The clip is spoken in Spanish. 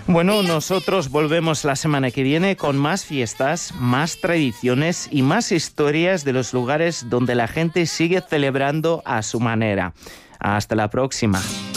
Bueno, nosotros volvemos la semana que viene con más fiestas, más tradiciones y más historias de los lugares donde la gente sigue celebrando a su manera. Hasta la próxima.